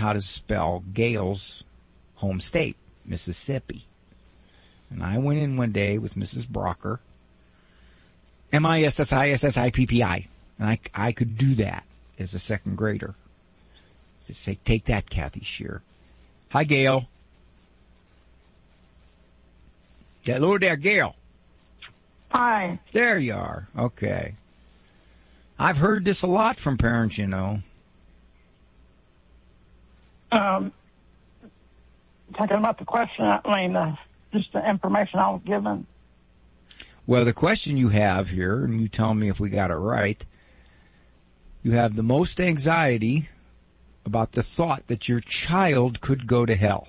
how to spell Gail's home state, Mississippi. And I went in one day with Mrs. Brocker, Mississippi, and I could do that as a second grader. So say, take that, Kathy Shear. Hi, Gail. Hello there, Gail. Hi. There you are. Okay. I've heard this a lot from parents, you know. Talking about the question, just the information I was given. Well, the question you have here, and you tell me if we got it right, you have the most anxiety about the thought that your child could go to hell.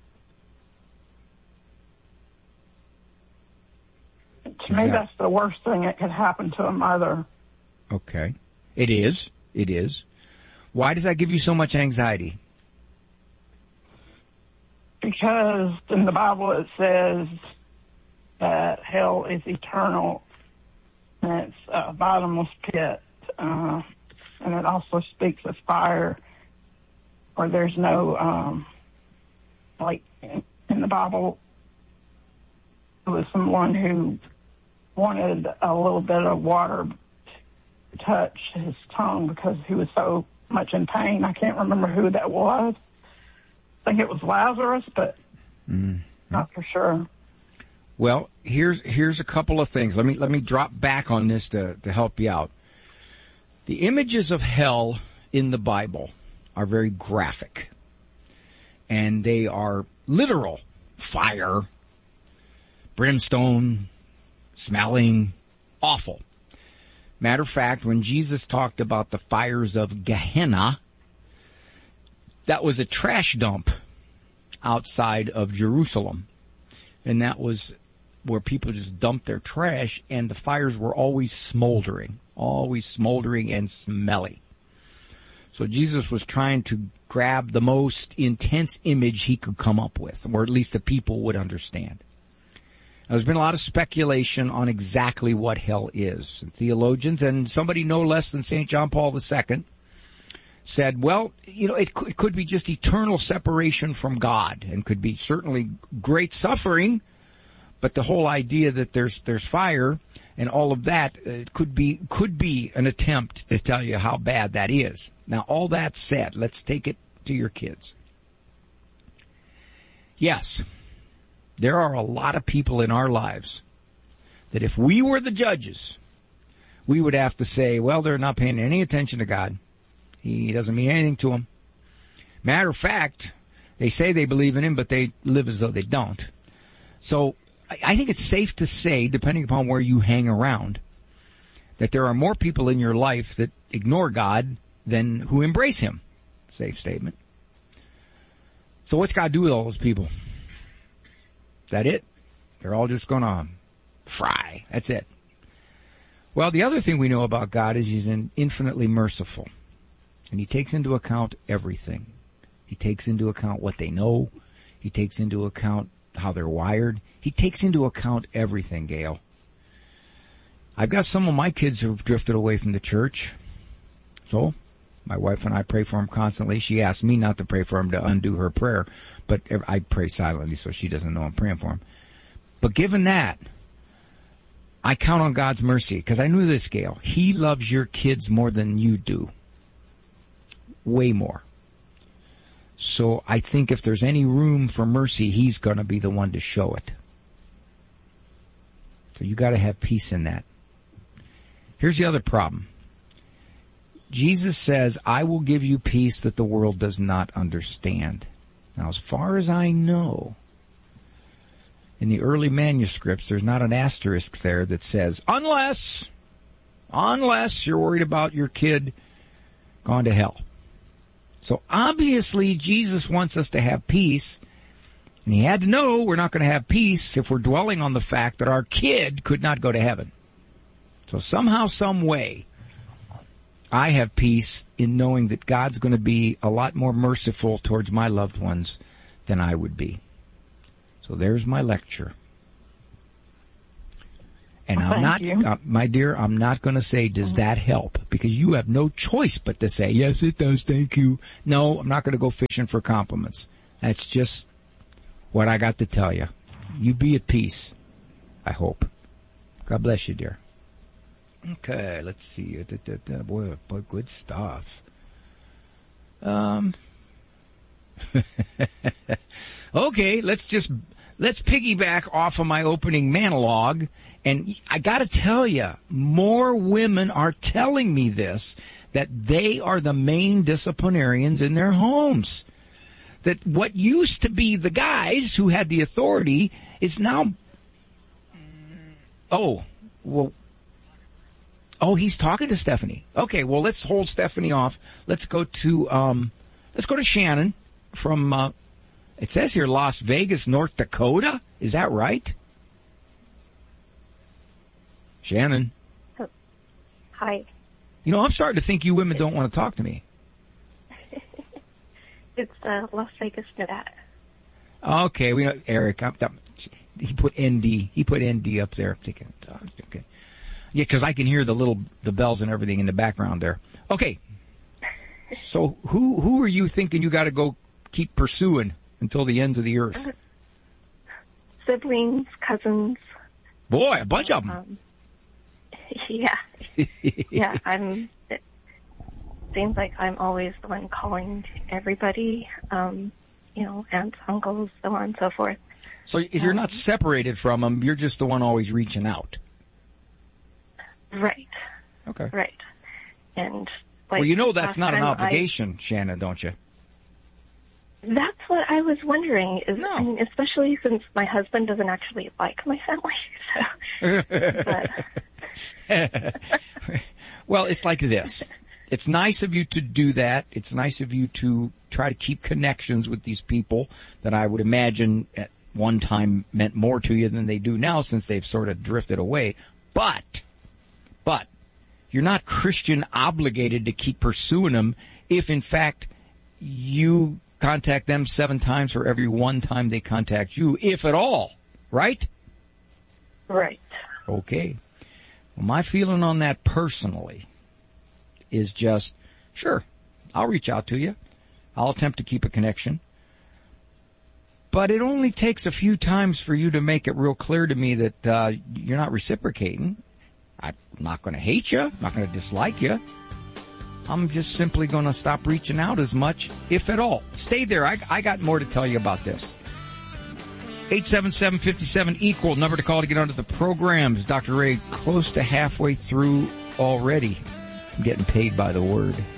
To me, that's the worst thing that could happen to a mother. Okay. It is. It is. Why does that give you so much anxiety? Because in the Bible it says that hell is eternal and it's a bottomless pit. And it also speaks of fire where there's no, like in the Bible, it was someone who wanted a little bit of water to touch his tongue because he was so much in pain. I can't remember who that was. I think it was Lazarus, but not for sure. Well, here's a couple of things. Let me drop back on this to help you out. The images of hell in the Bible are very graphic, and they are literal: fire, brimstone, smelling, awful. Matter of fact, when Jesus talked about the fires of Gehenna, that was a trash dump outside of Jerusalem. And that was where people just dumped their trash, and the fires were always smoldering and smelly. So Jesus was trying to grab the most intense image he could come up with, or at least the people would understand. Now, there's been a lot of speculation on exactly what hell is. And theologians, and somebody no less than St. John Paul II, said, well, it could be just eternal separation from God, and could be certainly great suffering, but the whole idea that there's fire and all of that could be an attempt to tell you how bad that is. Now, all that said, let's take it to your kids. Yes, there are a lot of people in our lives that if we were the judges, we would have to say, well, they're not paying any attention to God. He doesn't mean anything to them. Matter of fact, they say they believe in him, but they live as though they don't. So I think it's safe to say, depending upon where you hang around, that there are more people in your life that ignore God than who embrace him. Safe statement. So what's God do with all those people? Is that it? They're all just going to fry. That's it. Well, the other thing we know about God is he's infinitely merciful. And he takes into account everything. He takes into account what they know. He takes into account how they're wired. He takes into account everything, Gail. I've got some of my kids who've drifted away from the church. So my wife and I pray for them constantly. She asked me not to pray for them to undo her prayer, but I pray silently so she doesn't know I'm praying for them. But given that, I count on God's mercy, because I knew this, Gail. He loves your kids more than you do. Way more. So I think if there's any room for mercy, he's going to be the one to show it. So you got to have peace in that. Here's the other problem. Jesus says, I will give you peace that the world does not understand. Now, as far as I know, in the early manuscripts, there's not an asterisk there that says, unless you're worried about your kid going to hell. So obviously Jesus wants us to have peace, and he had to know we're not going to have peace if we're dwelling on the fact that our kid could not go to heaven. So somehow, some way, I have peace in knowing that God's going to be a lot more merciful towards my loved ones than I would be. So there's my lecture. And Thank you. my dear, I'm not going to say, does that help? Because you have no choice but to say, yes, it does, thank you. No, I'm not going to go fishing for compliments. That's just what I got to tell you. You be at peace, I hope. God bless you, dear. Okay, let's see. Boy, good stuff. Okay, let's piggyback off of my opening monologue. And I got to tell you, more women are telling me this, that they are the main disciplinarians in their homes. That what used to be the guys who had the authority is now... Oh, he's talking to Stephanie. Okay, well, let's hold Stephanie off. Let's go to Shannon from, it says here Las Vegas, North Dakota. Is that right? Shannon. Hi. You know, I'm starting to think you women don't want to talk to me. It's Las Vegas, Nevada. Okay, we know Eric. He put ND. He put ND up there. Okay. Yeah, because I can hear the bells and everything in the background there. Okay. So who are you thinking you got to go keep pursuing until the ends of the earth? Siblings, cousins. Boy, a bunch of them. Yeah. Yeah, it seems like I'm always the one calling everybody, aunts, uncles, so on and so forth. So if you're not separated from them, you're just the one always reaching out. Right. Okay. Right. And that's not an obligation, Shannon, don't you? That's what I was wondering. No. I mean, especially since my husband doesn't actually like my family. Well, it's like this. It's nice of you to do that. It's nice of you to try to keep connections with these people that I would imagine at one time meant more to you than they do now, since they've sort of drifted away. But you're not Christian obligated to keep pursuing them if, in fact, you contact them 7 times for every 1 time they contact you, if at all, right? Right. Okay. Well, my feeling on that personally is just, sure, I'll reach out to you. I'll attempt to keep a connection. But it only takes a few times for you to make it real clear to me that you're not reciprocating. I'm not going to hate you. I'm not going to dislike you. I'm just simply going to stop reaching out as much, if at all. Stay there. I got more to tell you about this. 877-57-EQUAL, number to call to get onto the programs. Dr. Ray, close to halfway through already. I'm getting paid by the word.